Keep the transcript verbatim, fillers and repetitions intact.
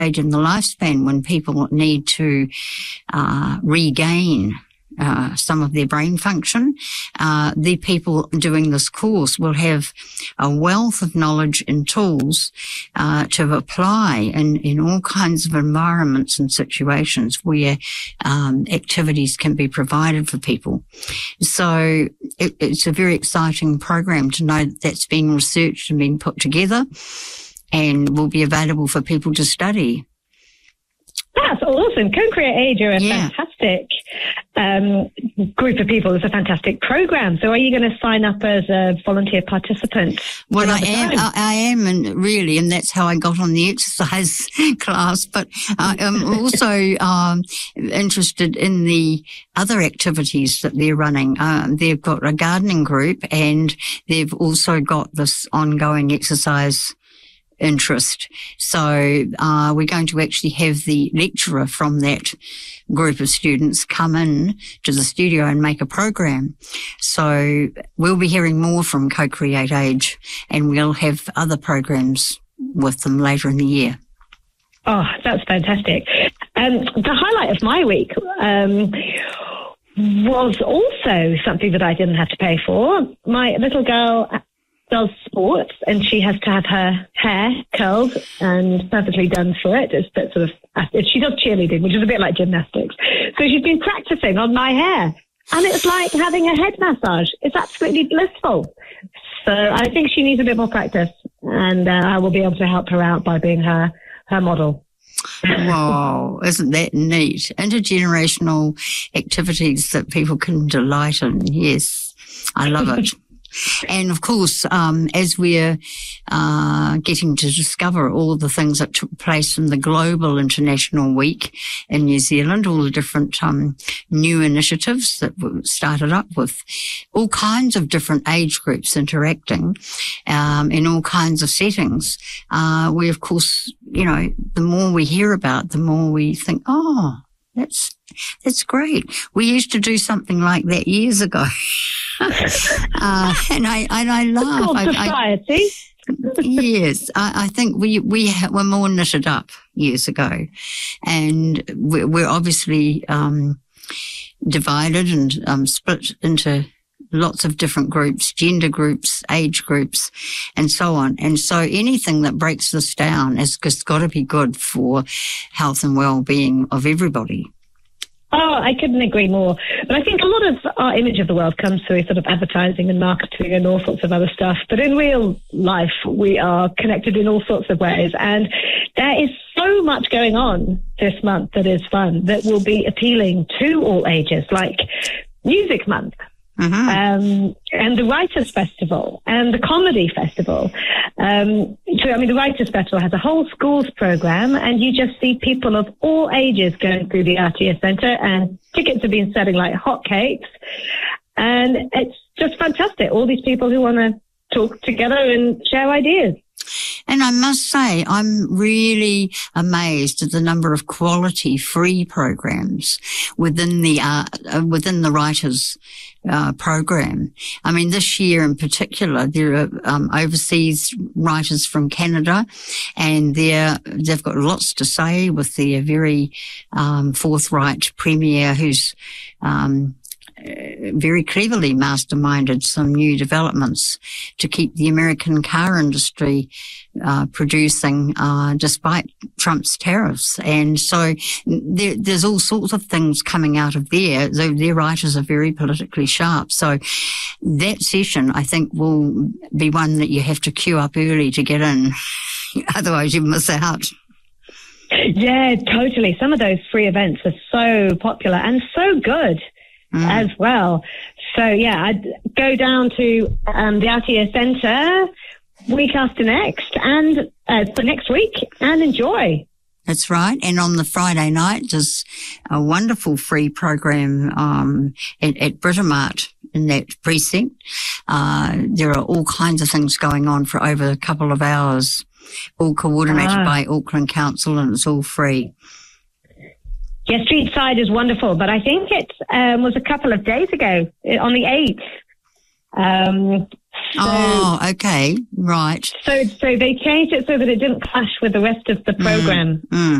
stage in the lifespan when people need to uh, regain Uh, some of their brain function. Uh, the people doing this course will have a wealth of knowledge and tools uh, to apply in, in all kinds of environments and situations where um, activities can be provided for people. So it, it's a very exciting program to know that that's being researched and being put together and will be available for people to study. That's awesome. Co-Create Age are a yeah. fantastic um, group of people. It's a fantastic program. So are you going to sign up as a volunteer participant? Well, I am, I, I am, and really, and that's how I got on the exercise class. But I'm also um, interested in the other activities that they're running. Um, they've got a gardening group, and they've also got this ongoing exercise interest. So uh, we're going to actually have the lecturer from that group of students come in to the studio and make a program. So we'll be hearing more from Co-Create Age, and we'll have other programs with them later in the year. Oh, that's fantastic. Um, the highlight of my week um, was also something that I didn't have to pay for. My little girl does sports, and she has to have her hair curled and perfectly done for it. It's that sort of, she does cheerleading, which is a bit like gymnastics. So she's been practicing on my hair, and it's like having a head massage. It's absolutely blissful. So I think she needs a bit more practice, and uh, I will be able to help her out by being her, her model. Wow, isn't that neat? Intergenerational activities that people can delight in. Yes, I love it. And of course, um, as we're uh, getting to discover all of the things that took place in the Global International Week in New Zealand, all the different um, new initiatives that were started up with all kinds of different age groups interacting um, in all kinds of settings, uh, we, of course, you know, the more we hear about, the more we think, oh, that's That's great. We used to do something like that years ago. uh, and I and I laugh. It's called society. I, I, yes, I, I think we we ha- were more knitted up years ago, and we're, we're obviously um, divided and um, split into lots of different groups, gender groups, age groups, and so on. And so anything that breaks this down has just got to be good for health and well-being of everybody. Oh, I couldn't agree more. But I think a lot of our image of the world comes through sort of advertising and marketing and all sorts of other stuff. But in real life, we are connected in all sorts of ways. And there is so much going on this month that is fun, that will be appealing to all ages, like Music Month. Mm-hmm. Um, and the Writers' Festival and the Comedy Festival. Um, so, I mean, the Writers' Festival has a whole schools program, and you just see people of all ages going through the R T S Centre, and tickets have been selling like hotcakes. And it's just fantastic. All these people who want to talk together and share ideas. And I must say, I'm really amazed at the number of quality free programs within the uh, within the writers uh, program. I mean, this year in particular, there are um, overseas writers from Canada, and they're they've got lots to say with their very um, forthright premier, who's um, very cleverly masterminded some new developments to keep the American car industry uh, producing uh, despite Trump's tariffs. And so there, there's all sorts of things coming out of there. Though their writers are very politically sharp. So that session, I think, will be one that you have to queue up early to get in. Otherwise you miss out. Yeah, totally. Some of those free events are so popular and so good. Mm. As well. So, yeah, I'd go down to um, the R T S Centre week after next and uh, for next week and enjoy. That's right. And on the Friday night, there's a wonderful free program um, at, at Britomart in that precinct. Uh, there are all kinds of things going on for over a couple of hours, all coordinated ah. by Auckland Council, and it's all free. Yeah, Street Side is wonderful, but I think it um, was a couple of days ago, on the eighth. Um, Oh, okay, right. So, so they changed it so that it didn't clash with the rest of the program. Mm, mm.